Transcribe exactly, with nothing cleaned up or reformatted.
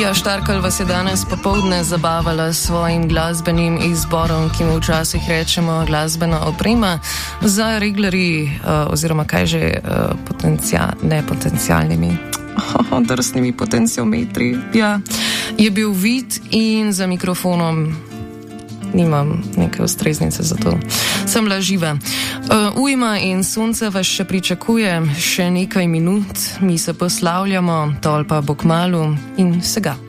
Pija Štarkelj vas je danes popoldne zabavala s svojim glasbenim izborom, ki mu včasih rečemo glasbena oprema za reglerji uh, oziroma kaj že uh, potencia, ne potencialnimi, oh, drsnimi potenciometri. Ja, je bil vid in za mikrofonom nimam neke ustreznice za to. Sem la živa. Uh, ujma in sonce vas še pričakuje, še nekaj minut, mi se poslavljamo, tolpa bo kmalu in vsega.